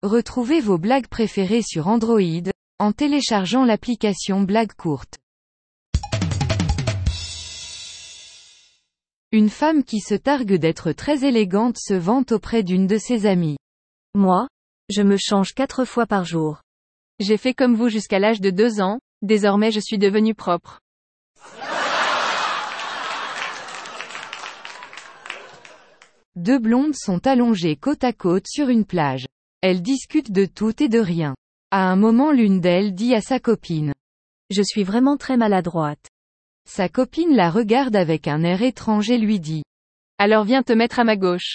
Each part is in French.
Retrouvez vos blagues préférées sur Android, en téléchargeant l'application Blagues courtes. Une femme qui se targue d'être très élégante se vante auprès d'une de ses amies. Moi, je me change 4 fois par jour. J'ai fait comme vous jusqu'à l'âge de 2 ans, désormais je suis devenue propre. Deux blondes sont allongées côte à côte sur une plage. Elles discutent de tout et de rien. À un moment, l'une d'elles dit à sa copine. Je suis vraiment très maladroite. Sa copine la regarde avec un air étrange et lui dit. Alors viens te mettre à ma gauche.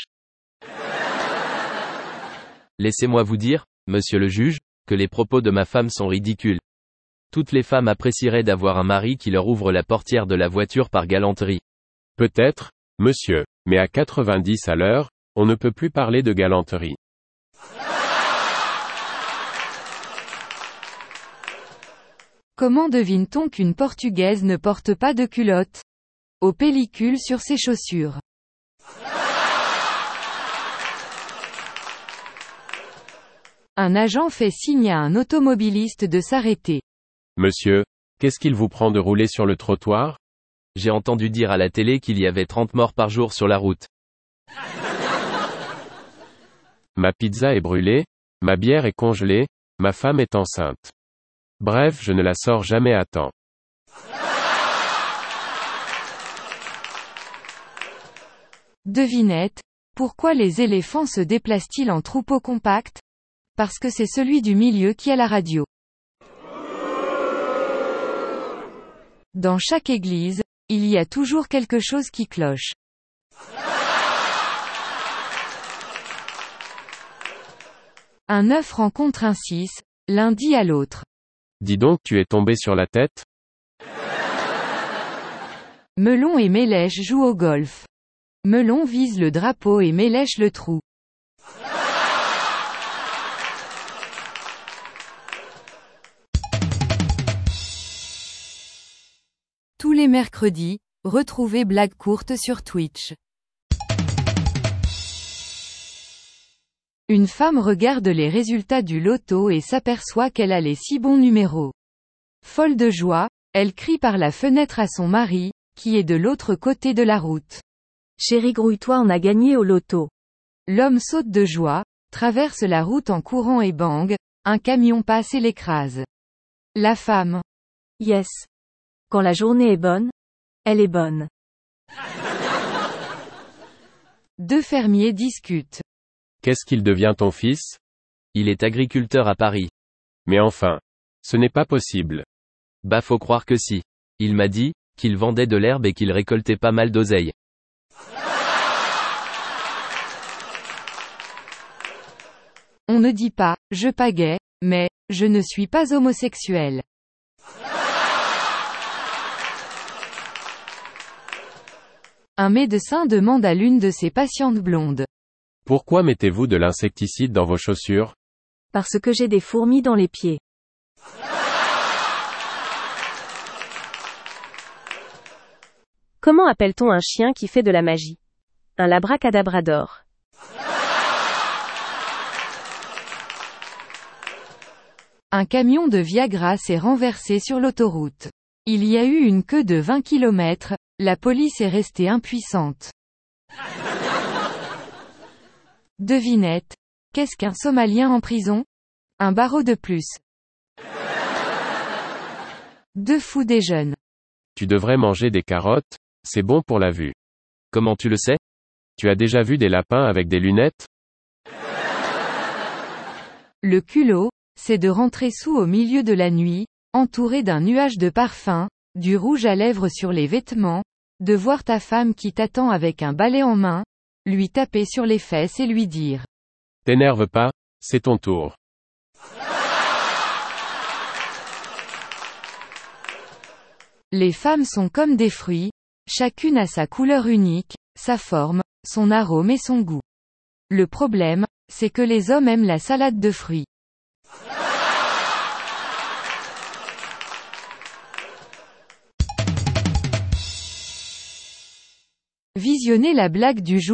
Laissez-moi vous dire, monsieur le juge, que les propos de ma femme sont ridicules. Toutes les femmes apprécieraient d'avoir un mari qui leur ouvre la portière de la voiture par galanterie. Peut-être, monsieur, mais à 90 à l'heure, on ne peut plus parler de galanterie. Comment devine-t-on qu'une Portugaise ne porte pas de culotte? Aux pellicules sur ses chaussures. Un agent fait signe à un automobiliste de s'arrêter. Monsieur, qu'est-ce qu'il vous prend de rouler sur le trottoir? J'ai entendu dire à la télé qu'il y avait 30 morts par jour sur la route. Ma pizza est brûlée, ma bière est congelée, ma femme est enceinte. Bref, je ne la sors jamais à temps. Devinette, pourquoi les éléphants se déplacent-ils en troupeau compact? Parce que c'est celui du milieu qui a la radio. Dans chaque église, il y a toujours quelque chose qui cloche. Un œuf rencontre un 6, l'un dit à l'autre. Dis donc, tu es tombé sur la tête? Melon et Mélèche jouent au golf. Melon vise le drapeau et Mélèche le trou. Tous les mercredis, retrouvez Blagues courtes sur Twitch. Une femme regarde les résultats du loto et s'aperçoit qu'elle a les 6 bons numéros. Folle de joie, elle crie par la fenêtre à son mari, qui est de l'autre côté de la route. Chérie, grouille-toi, on a gagné au loto. L'homme saute de joie, traverse la route en courant et bang, un camion passe et l'écrase. La femme. Yes. Quand la journée est bonne, elle est bonne. Deux fermiers discutent. Qu'est-ce qu'il devient ton fils? Il est agriculteur à Paris. Mais enfin. Ce n'est pas possible. Bah faut croire que si. Il m'a dit, qu'il vendait de l'herbe et qu'il récoltait pas mal d'oseille. On ne dit pas, je pagaie, mais, je ne suis pas homosexuel. Un médecin demande à l'une de ses patientes blondes. Pourquoi mettez-vous de l'insecticide dans vos chaussures? Parce que j'ai des fourmis dans les pieds. Comment appelle-t-on un chien qui fait de la magie? Un labracadabrador. Un camion de Viagra s'est renversé sur l'autoroute. Il y a eu une queue de 20 km, la police est restée impuissante. Devinette. Qu'est-ce qu'un Somalien en prison? Un barreau de plus. Deux fous déjeunent. Tu devrais manger des carottes, c'est bon pour la vue. Comment tu le sais? Tu as déjà vu des lapins avec des lunettes? Le culot, c'est de rentrer sous au milieu de la nuit, entouré d'un nuage de parfum, du rouge à lèvres sur les vêtements, de voir ta femme qui t'attend avec un balai en main, lui taper sur les fesses et lui dire. T'énerve pas, c'est ton tour. Les femmes sont comme des fruits, chacune a sa couleur unique, sa forme, son arôme et son goût. Le problème, c'est que les hommes aiment la salade de fruits. Visionnez la blague du jour.